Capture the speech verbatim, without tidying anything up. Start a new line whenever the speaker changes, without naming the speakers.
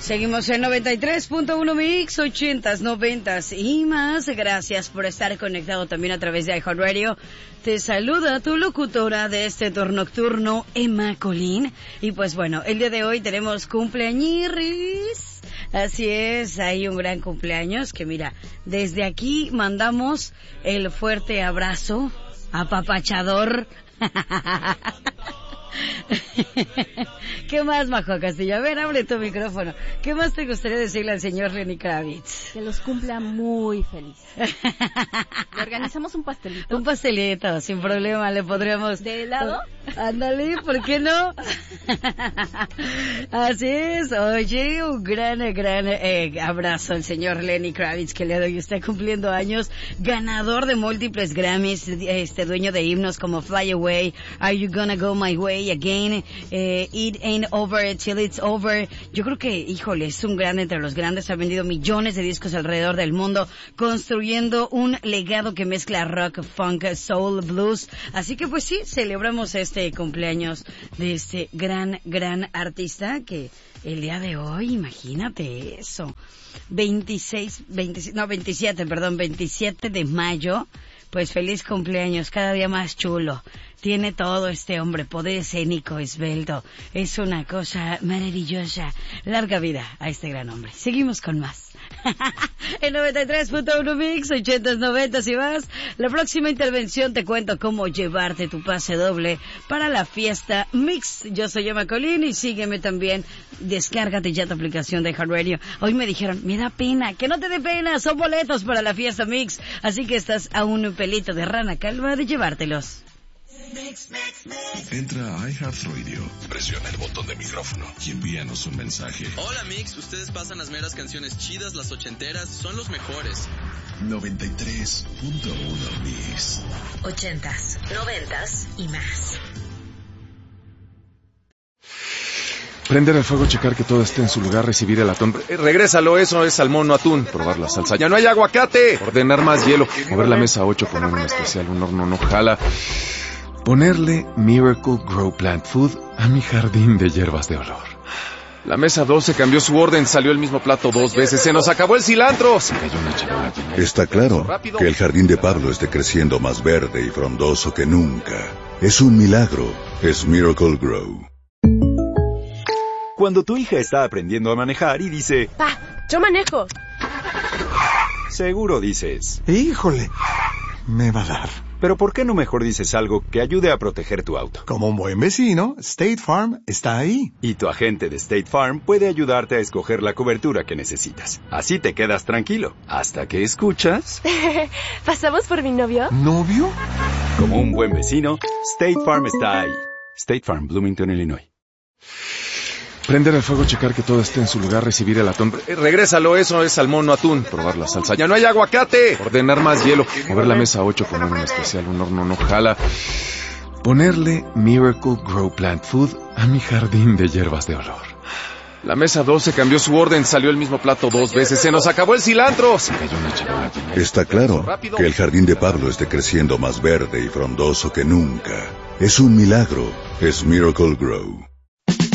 Seguimos en noventa y tres punto uno Mix, ochentas, noventas y más. Gracias por estar conectado también a través de iHeartRadio. Te saluda tu locutora de este tour nocturno, Emma Colín. Y pues bueno, el día de hoy tenemos cumpleañiris. Así es, hay un gran cumpleaños que mira, desde aquí mandamos el fuerte abrazo apapachador. ¿Qué más, Majo Castillo? A ver, abre tu micrófono. ¿Qué más te gustaría decirle al señor Lenny Kravitz?
Que los cumpla muy feliz. ¿Le organizamos un pastelito?
Un pastelito, sin problema, le podríamos...
¿De helado?
Ándale, ¿por qué no? Así es, oye, un gran, gran eh, abrazo al señor Lenny Kravitz, que le doy, está cumpliendo años, ganador de múltiples Grammys, este dueño de himnos como Fly Away, Are You Gonna Go My Way Again, eh, It Ain't Over Till It's Over. Yo creo que, híjole, es un grande entre los grandes, ha vendido millones de discos alrededor del mundo, construyendo un legado que mezcla rock, funk, soul, blues. Así que pues sí, celebramos este cumpleaños de este gran, gran artista que el día de hoy, imagínate eso, veintiséis, veintiséis, no, veintisiete, perdón, veintisiete de mayo, pues feliz cumpleaños, cada día más chulo. Tiene todo este hombre, poder escénico, esbelto. Es una cosa maravillosa. Larga vida a este gran hombre. Seguimos con más. En noventa y tres punto uno Mix, ochentas, noventas y más. La próxima intervención te cuento cómo llevarte tu pase doble para la fiesta Mix. Yo soy Emma Colín y sígueme también. Descárgate ya tu aplicación de iHeartRadio. Hoy me dijeron, me da pena. Que no te dé pena, son boletos para la fiesta Mix. Así que estás a un pelito de rana calva de llevártelos.
Mix, mix, mix. Entra a iHeartRadio, presiona el botón de micrófono y envíanos un mensaje.
Hola Mix, ustedes pasan las meras canciones chidas, las ochenteras, son los mejores.
noventa y tres punto uno Mix.
Ochentas, noventas y más.
Prender el fuego, checar que todo esté en su lugar, recibir el atún. Eh, regrésalo, eso es salmón, no atún. Probar la salsa. ¡Ya no hay aguacate! Ordenar más hielo. Mover la mesa ocho, poner un especial, un horno no jala. Ponerle Miracle Grow Plant Food a mi jardín de hierbas de olor. La mesa doce cambió su orden, salió el mismo plato dos veces. ¡Se nos acabó el cilantro! Se cayó una charola llena.
Está claro que el jardín de Pablo esté creciendo más verde y frondoso que nunca. Es un milagro. Es Miracle Grow.
Cuando tu hija está aprendiendo a manejar y dice...
Pa, yo manejo.
Seguro dices...
Híjole, me va a dar.
Pero ¿por qué no mejor dices algo que ayude a proteger tu auto?
Como un buen vecino, State Farm está ahí.
Y tu agente de State Farm puede ayudarte a escoger la cobertura que necesitas. Así te quedas tranquilo, hasta que escuchas...
¿Pasamos por mi novio?
¿Novio?
Como un buen vecino, State Farm está ahí. State Farm, Bloomington, Illinois.
Prender el fuego, checar que todo esté en su lugar, recibir el atún. Eh, regrésalo, eso es salmón, no atún. Probar la salsa. ¡Ya no hay aguacate! Ordenar más hielo. Mover la mesa ocho, poner un especial, un horno no jala. Ponerle Miracle Grow Plant Food a mi jardín de hierbas de olor. La mesa doce cambió su orden, salió el mismo plato dos veces. ¡Se nos acabó el cilantro! Se cayó una charola llena.
Está claro que el jardín de Pablo esté creciendo más verde y frondoso que nunca. Es un milagro. Es Miracle Grow.